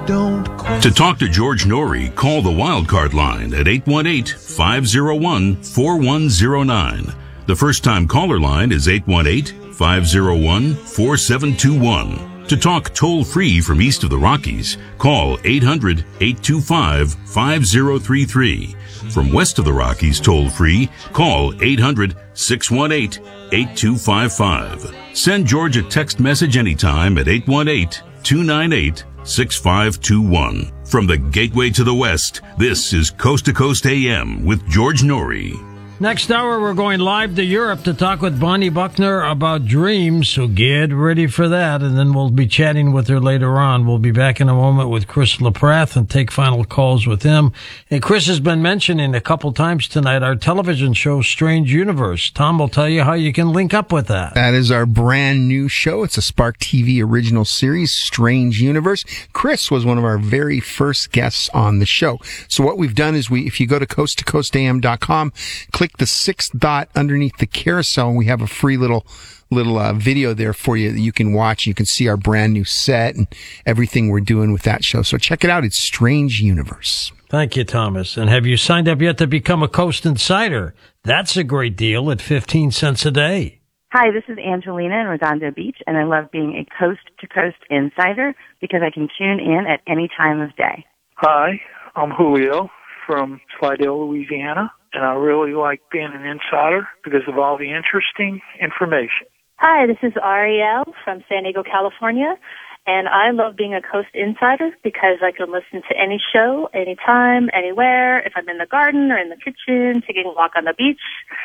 Don't quit. To talk to George Norrie, call the Wildcard line at 818-501-4109. The first-time caller line is 818-501-4721. To talk toll-free from east of the Rockies, call 800-825-5033. From west of the Rockies toll-free, call 800-618-8255. Send George a text message anytime at 818-298-6521. From the gateway to the west, this is Coast to Coast AM with George Norrie. Next hour, we're going live to Europe to talk with Bonnie Buckner about dreams, so get ready for that, and then we'll be chatting with her later on. We'll be back in a moment with Chris LaPrath and take final calls with him. And Chris has been mentioning a couple times tonight our television show, Strange Universe. Tom will tell you how you can link up with that. That is our brand new show. It's a Spark TV original series, Strange Universe. Chris was one of our very first guests on the show. So what we've done is if you go to coasttocoastam.com, click the 6th dot underneath the carousel, and we have a free little video there for you that you can watch. You can see our brand new set and everything we're doing with that show. So check it out. It's Strange Universe. Thank you, Thomas. And have you signed up yet to become a Coast Insider? That's a great deal at 15 cents a day. Hi, this is Angelina in Redondo Beach, and I love being a coast-to-coast insider because I can tune in at any time of day. Hi, I'm Julio from Slidell, Louisiana, and I really like being an insider because of all the interesting information. Hi, this is Ariel from San Diego, California, and I love being a Coast Insider because I can listen to any show, anytime, anywhere, if I'm in the garden or in the kitchen, taking a walk on the beach,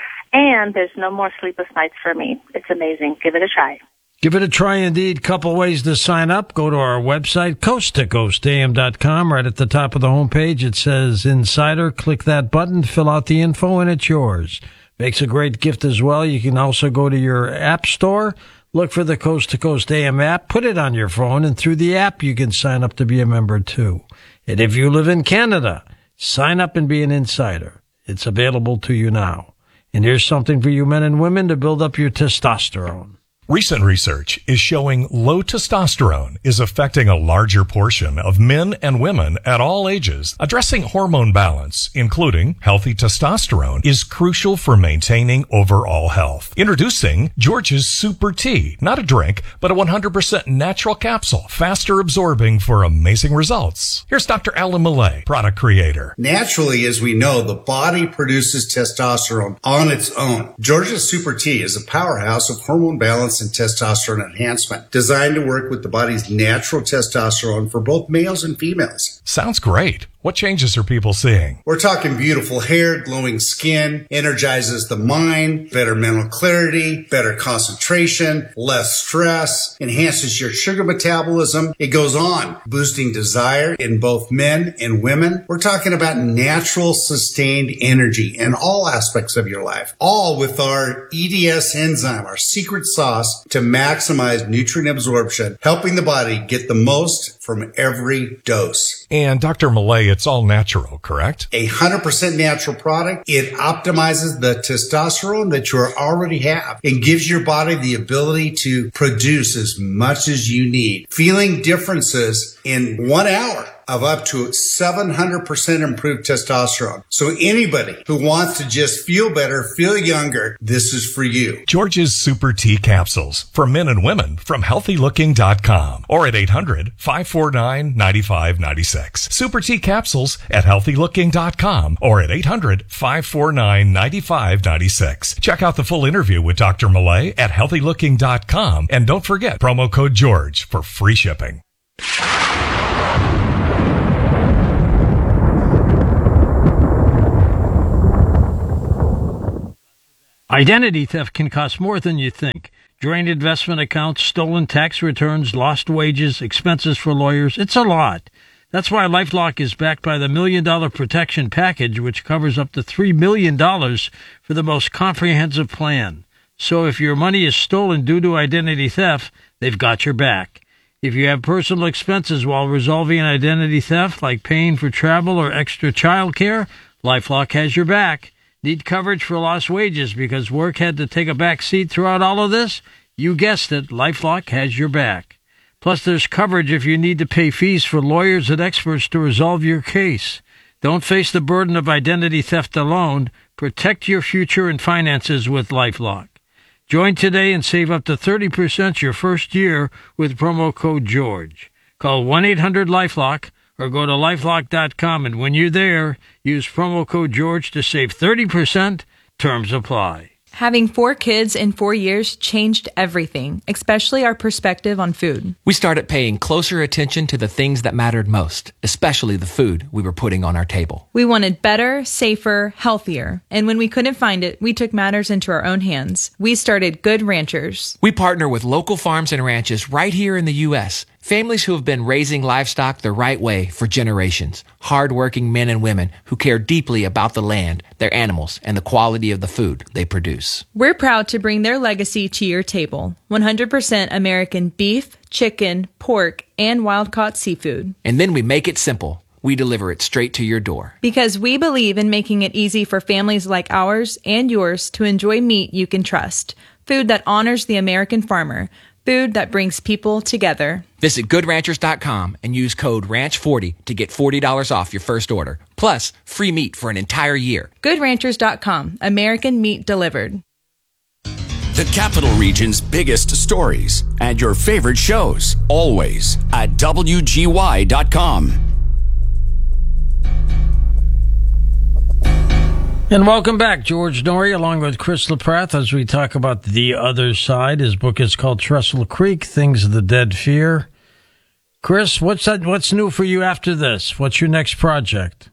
and there's no more sleepless nights for me. It's amazing. Give it a try. Give it a try indeed. Couple ways to sign up. Go to our website, coasttocoastam.com. Right at the top of the homepage, it says Insider. Click that button, fill out the info, and it's yours. Makes a great gift as well. You can also go to your app store, look for the Coast to Coast AM app, put it on your phone, and through the app you can sign up to be a member too. And if you live in Canada, sign up and be an insider. It's available to you now. And here's something for you men and women to build up your testosterone. Recent research is showing low testosterone is affecting a larger portion of men and women at all ages. Addressing hormone balance, including healthy testosterone, is crucial for maintaining overall health. Introducing George's Super Tea, not a drink, but a 100% natural capsule, faster absorbing for amazing results. Here's Dr. Alan Millay, product creator. Naturally, as we know, the body produces testosterone on its own. George's Super Tea is a powerhouse of hormone balance and testosterone enhancement, designed to work with the body's natural testosterone for both males and females. Sounds great. What changes are people seeing? We're talking beautiful hair, glowing skin, energizes the mind, better mental clarity, better concentration, less stress, enhances your sugar metabolism. It goes on, boosting desire in both men and women. We're talking about natural, sustained energy in all aspects of your life, all with our EDS enzyme, our secret sauce to maximize nutrient absorption, helping the body get the most from every dose. And Dr. Millay, it's all natural, correct? 100% natural product. It optimizes the testosterone that you already have and gives your body the ability to produce as much as you need. Feeling differences in 1 hour of up to 700% improved testosterone. So anybody who wants to just feel better, feel younger, this is for you. George's Super Tea Capsules for men and women from healthylooking.com or at 800-549-9596. Super Tea Capsules at healthylooking.com or at 800-549-9596. Check out the full interview with Dr. Millay at healthylooking.com and don't forget promo code George for free shipping. Identity theft can cost more than you think. Drained investment accounts, stolen tax returns, lost wages, expenses for lawyers. It's a lot. That's why LifeLock is backed by the $1 Million Protection Package, which covers up to $3 million for the most comprehensive plan. So if your money is stolen due to identity theft, they've got your back. If you have personal expenses while resolving an identity theft, like paying for travel or extra child care, LifeLock has your back. Need coverage for lost wages because work had to take a back seat throughout all of this? You guessed it, LifeLock has your back. Plus, there's coverage if you need to pay fees for lawyers and experts to resolve your case. Don't face the burden of identity theft alone. Protect your future and finances with LifeLock. Join today and save up to 30% your first year with promo code GEORGE. Call 1-800-LifeLock or go to lifelock.com, and when you're there, use promo code GEORGE to save 30%. Terms apply. Having 4 kids in 4 years changed everything, especially our perspective on food. We started paying closer attention to the things that mattered most, especially the food we were putting on our table. We wanted better, safer, healthier. And when we couldn't find it, we took matters into our own hands. We started Good Ranchers. We partner with local farms and ranches right here in the U.S., families who have been raising livestock the right way for generations. Hard-working men and women who care deeply about the land, their animals, and the quality of the food they produce. We're proud to bring their legacy to your table. 100% American beef, chicken, pork, and wild-caught seafood. And then we make it simple. We deliver it straight to your door. Because we believe in making it easy for families like ours and yours to enjoy meat you can trust. Food that honors the American farmer. Food that brings people together. Visit GoodRanchers.com and use code RANCH40 to get $40 off your first order. Plus, free meat for an entire year. GoodRanchers.com. American meat delivered. The Capital Region's biggest stories and your favorite shows, always at WGY.com. And welcome back, George Noory, along with Chris LaPrath, as we talk about The Other Side. His book is called Trestle Creek, Things the Dead Fear. Chris, what's new for you after this? What's your next project?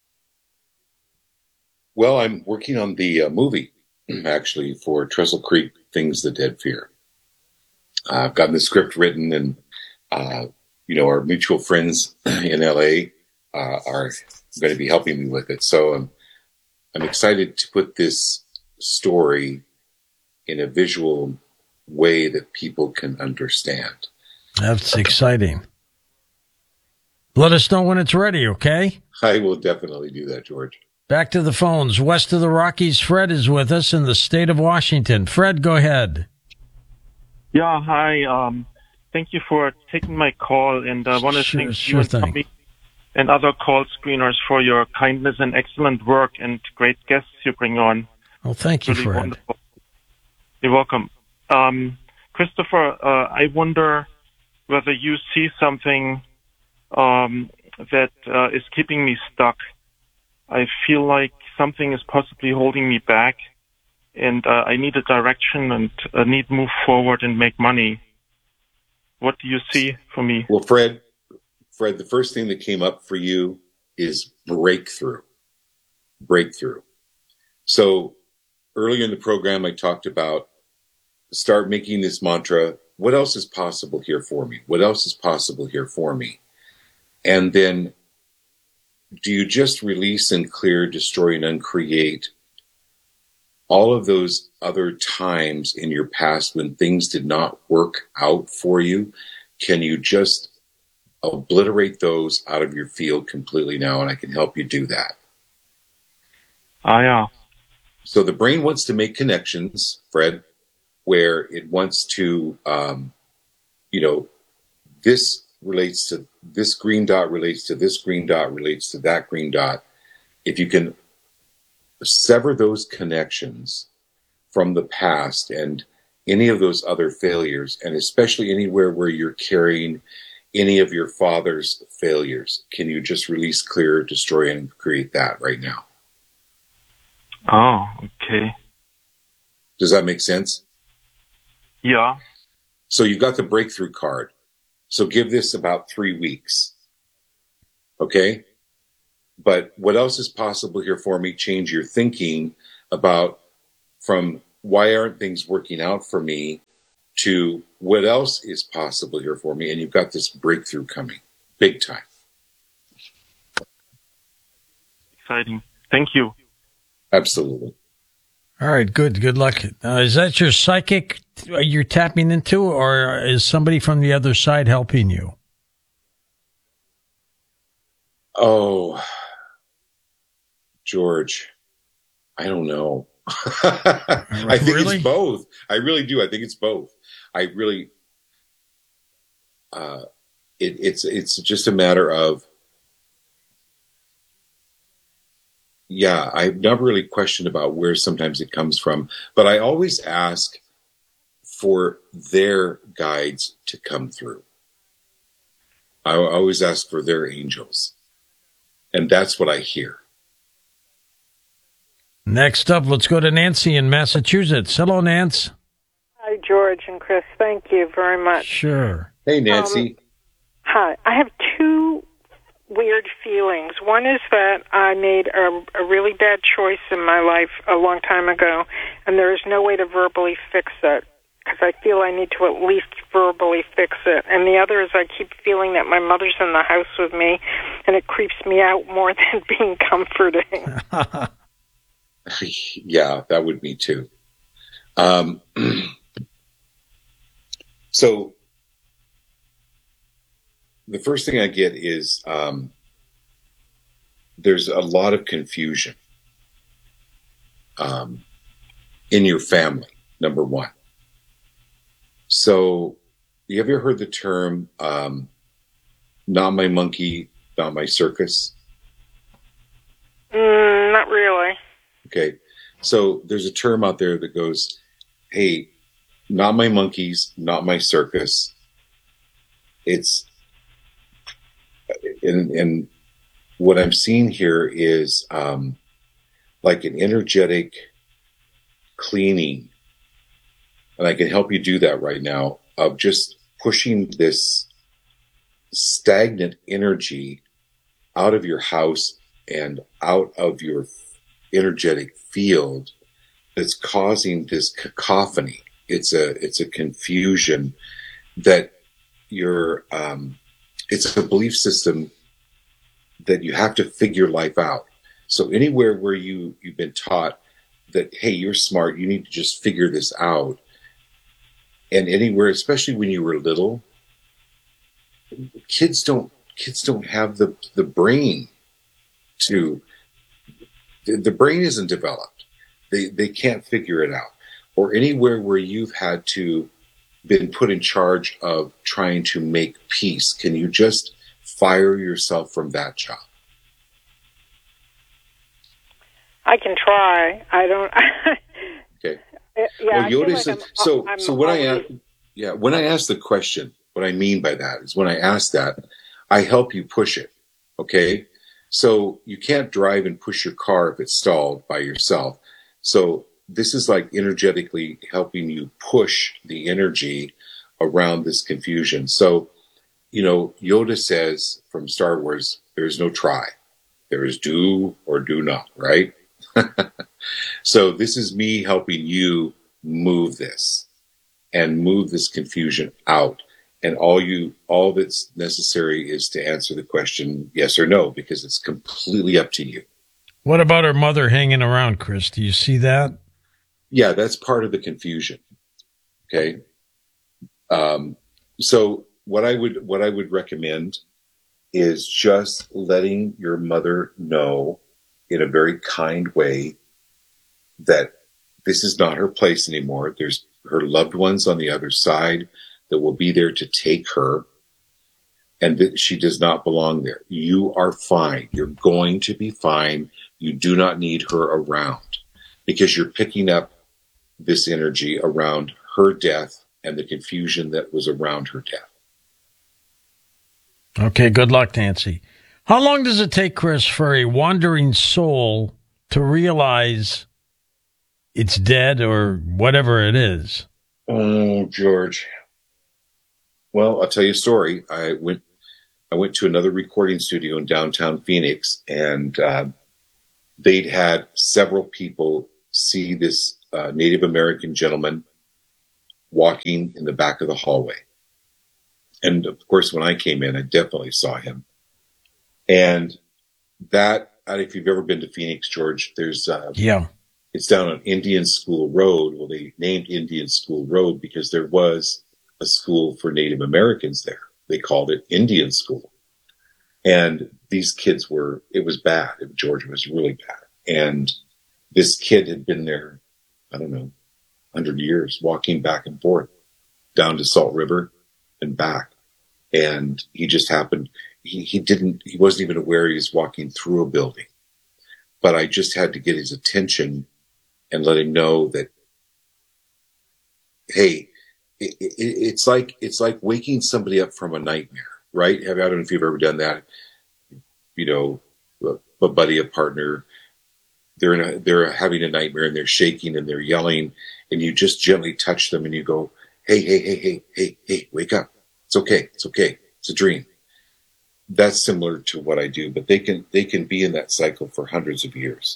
Well, I'm working on the movie, actually, for Trestle Creek, Things the Dead Fear. I've gotten the script written, and, our mutual friends in L.A. Are going to be helping me with it. So I'm excited to put this story in a visual way that people can understand. That's exciting. Let us know when it's ready, okay? I will definitely do that, George. Back to the phones. West of the Rockies, Fred is with us in the state of Washington. Fred, go ahead. Yeah, hi. Thank you for taking my call, and I want to thank you and Tommy and other call screeners for your kindness and excellent work and great guests you bring on. Well, thank you, really Fred. Wonderful. You're welcome. Christopher, I wonder whether you see something that is keeping me stuck. I feel like something is possibly holding me back, and I need a direction and need to move forward and make money. What do you see for me? Well, Fred, the first thing that came up for you is breakthrough. Breakthrough. So earlier in the program, I talked about start making this mantra. What else is possible here for me? What else is possible here for me? And then do you just release and clear, destroy and uncreate all of those other times in your past when things did not work out for you? Can you just obliterate those out of your field completely now, and I can help you do that. Yeah. So the brain wants to make connections, Fred, where it wants to, this relates to this green dot, relates to this green dot, relates to that green dot. If you can sever those connections from the past and any of those other failures, and especially anywhere where you're carrying any of your father's failures, can you just release, clear, destroy, and create that right now? Oh, okay. Does that make sense? Yeah. So you've got the breakthrough card. So give this about 3 weeks. Okay? But what else is possible here for me? Change your thinking about from why aren't things working out for me to what else is possible here for me. And you've got this breakthrough coming. Big time. Exciting. Thank you. Absolutely. All right, good. Good luck. Is that your psychic you're tapping into, or is somebody from the other side helping you? Oh, George, I don't know. I think it's both. I really do. I think it's both. it's just a matter of, yeah, I've never really questioned about where sometimes it comes from, but I always ask for their guides to come through. I always ask for their angels, and that's what I hear. Next up, let's go to Nancy in Massachusetts. Hello, Nance. Hi, George and Chris. Thank you very much. Sure. Hey, Nancy. Hi. I have two weird feelings. One is that I made a really bad choice in my life a long time ago, and there is no way to verbally fix it, because I feel I need to at least verbally fix it. And the other is I keep feeling that my mother's in the house with me, and it creeps me out more than being comforting. Yeah, that would be too. So the first thing I get is there's a lot of confusion in your family, number one. So you ever heard the term, not my monkey, not my circus? Not really. Okay. So there's a term out there that goes, hey, not my monkeys, not my circus. It's, and what I'm seeing here is like an energetic cleaning. And I can help you do that right now, of just pushing this stagnant energy out of your house and out of your energetic field that's causing this cacophony. It's a confusion that it's a belief system that you have to figure life out. So anywhere where you've been taught that, hey, you're smart, you need to just figure this out. And anywhere, especially when you were little, kids don't have the brain to, the brain isn't developed. They can't figure it out. Or anywhere where you've had to been put in charge of trying to make peace, can you just fire yourself from that job? I can try. I don't. Okay. Yeah, well, Yoda said, I'm so when I ask the question, what I mean by that is when I ask that, I help you push it. Okay. So you can't drive and push your car if it's stalled by yourself. So this is like energetically helping you push the energy around this confusion. So, Yoda says from Star Wars, there's no try. There is do or do not, right? So this is me helping you move this and move this confusion out. And all that's necessary is to answer the question yes or no, because it's completely up to you. What about her mother hanging around, Chris? Do you see that? Yeah, that's part of the confusion. Okay. So what I would recommend is just letting your mother know in a very kind way that this is not her place anymore. There's her loved ones on the other side that will be there to take her, and that she does not belong there. You are fine. You're going to be fine. You do not need her around, because you're picking up this energy around her death and the confusion that was around her death. Okay, good luck, Nancy. How long does it take, Chris, for a wandering soul to realize it's dead or whatever it is? Oh, George. Well, I'll tell you a story. I went to another recording studio in downtown Phoenix, and they'd had several people see this Native American gentleman walking in the back of the hallway. And of course, when I came in, I definitely saw him. And that, if you've ever been to Phoenix, George, there's, it's down on Indian School Road. Well, they named Indian School Road because there was a school for Native Americans there. They called it Indian School. And these kids it was bad. Georgia was really bad. And this kid had been there, I don't know, 100 years, walking back and forth down to Salt River and back. and he just happened. He wasn't even aware he was walking through a building, but I just had to get his attention and let him know that, hey, it's like waking somebody up from a nightmare, right? I don't know if you've ever done that. You know, a buddy, a partner, they're having a nightmare and they're shaking and they're yelling, and you just gently touch them and you go, hey, wake up. It's okay. It's a dream. That's similar to what I do, but they can be in that cycle for hundreds of years.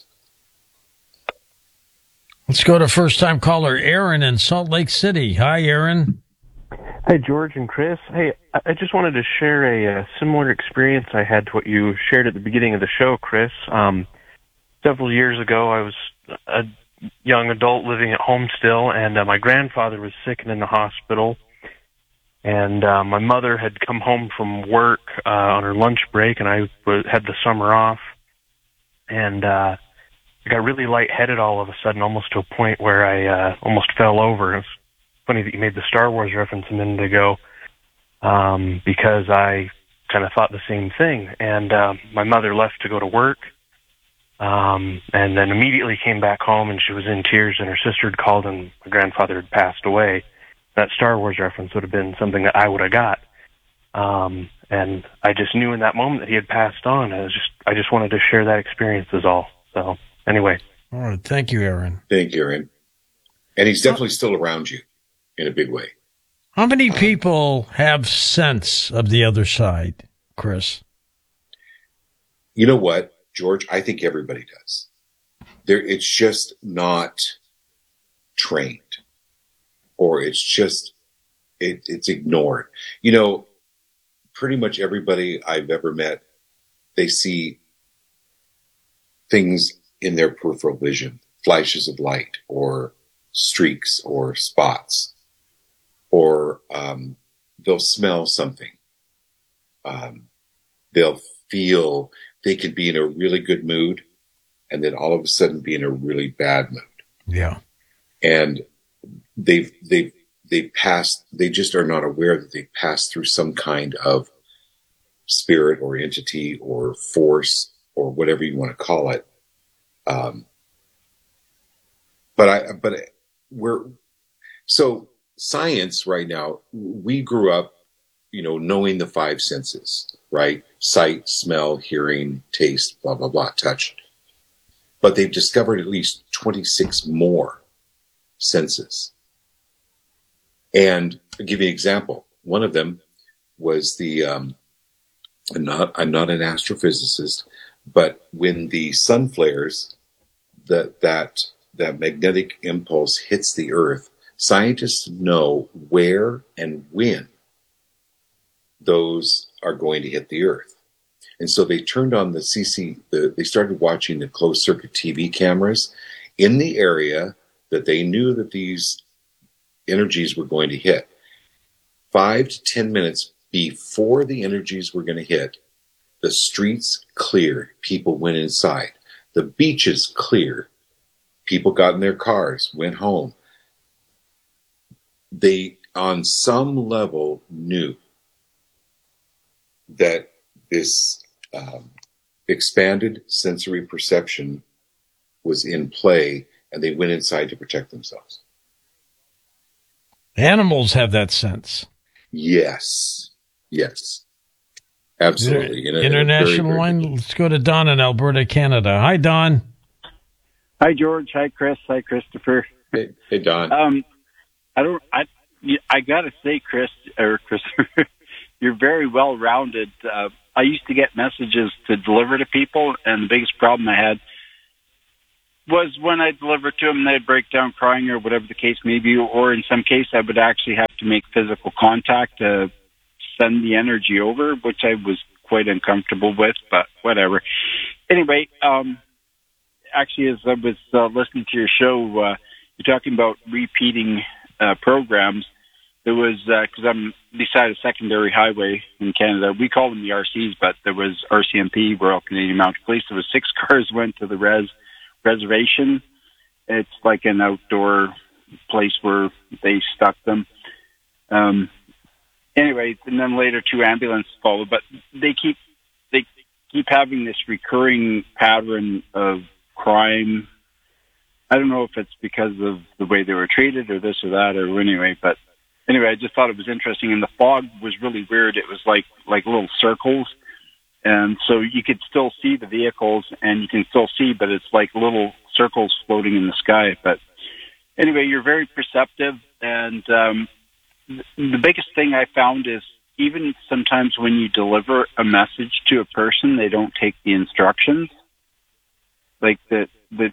Let's go to first-time caller Aaron in Salt Lake City. Hi, Aaron. Hi, George and Chris. Hey, I just wanted to share a similar experience I had to what you shared at the beginning of the show, Chris. Several years ago, I was a young adult living at home still, and my grandfather was sick and in the hospital. And my mother had come home from work on her lunch break, and I had the summer off. And I got really lightheaded all of a sudden, almost to a point where I almost fell over. It's funny that you made the Star Wars reference a minute ago, because I kind of thought the same thing. And my mother left to go to work, and then immediately came back home, and she was in tears, and her sister had called, and my grandfather had passed away. That Star Wars reference would have been something that I would have got. And I just knew in that moment that he had passed on. I just wanted to share that experience is all. So anyway. All right. Thank you, Aaron. Thank you, Aaron. And he's definitely still around you in a big way. How many people have sense of the other side, Chris? You know what, George? I think everybody does. It's just not trained. Or it's just, it's ignored. You know, pretty much everybody I've ever met, they see things in their peripheral vision, flashes of light or streaks or spots, or they'll smell something. They'll feel, they can be in a really good mood and then all of a sudden be in a really bad mood. Yeah. And they just are not aware that they passed through some kind of spirit or entity or force or whatever you want to call it. So science right now, we grew up, you know, knowing the five senses, right? Sight, smell, hearing, taste, blah, blah, blah, touch. But they've discovered at least 26 more senses. And I'll give you an example. One of them was the, I'm not an astrophysicist, but when the sun flares, that magnetic impulse hits the Earth, scientists know where and when those are going to hit the Earth. And so they turned on they started watching the closed circuit TV cameras in the area that they knew that these energies were going to hit. 5 to 10 minutes before the energies were going to hit, the streets cleared. People went inside. The beaches cleared. People got in their cars, went home. They, on some level, knew that this expanded sensory perception was in play, and they went inside to protect themselves. Animals have that sense. Yes. Absolutely. International line. Let's go to Don in Alberta, Canada. Hi, Don. Hi, George. Hi, Chris. Hi, Christopher. Hey, Don. I gotta say, Christopher, you're very well-rounded. I used to get messages to deliver to people, and the biggest problem I had was when I delivered to them, they'd break down crying or whatever the case may be, or in some case, I would actually have to make physical contact to send the energy over, which I was quite uncomfortable with, but whatever. Anyway, actually, as I was listening to your show, you're talking about repeating programs. There was, because I'm beside a secondary highway in Canada, we call them the RCs, but there was RCMP, Royal Canadian Mounted Police. There was 6 cars went to the reservation. It's like an outdoor place where they stuck them. anyway, and then later 2 ambulances followed. But they keep having this recurring pattern of crime. I don't know if it's because of the way they were treated or this or that or anyway, but anyway, I just thought it was interesting. And the fog was really weird. It was like little circles. And so you could still see the vehicles and you can still see, but it's like little circles floating in the sky. But anyway, you're very perceptive. And the biggest thing I found is even sometimes when you deliver a message to a person, they don't take the instructions. Like that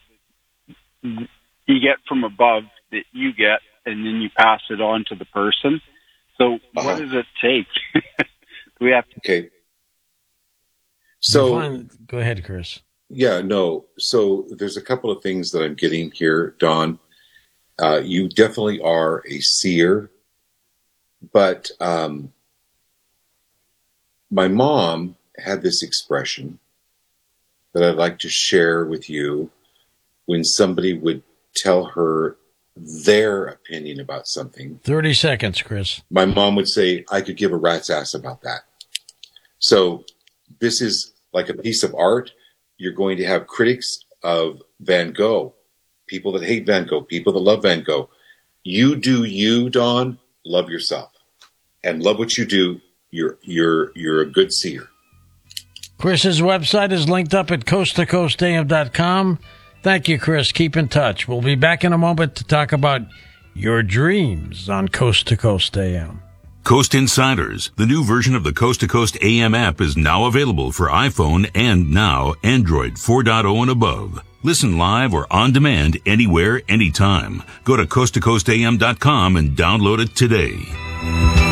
you get from above that you get, and then you pass it on to the person. So what does it take? Do we have to? Okay. So go ahead, Chris. Yeah, no. So there's a couple of things that I'm getting here, Don. You definitely are a seer, but my mom had this expression that I'd like to share with you when somebody would tell her their opinion about something. 30 seconds, Chris. My mom would say, I could give a rat's ass about that. So this is like a piece of art. You're going to have critics of Van Gogh, people that hate Van Gogh, people that love Van Gogh. You do you, Don. Love yourself and love what you do. You're a good seer. Chris's website is linked up at coasttocoastam.com. Thank you, Chris. Keep in touch. We'll be back in a moment to talk about your dreams on Coast to Coast AM. Coast Insiders, the new version of the Coast to Coast AM app, is now available for iPhone and now Android 4.0 and above. Listen live or on demand anywhere, anytime. Go to coasttocoastam.com and download it today.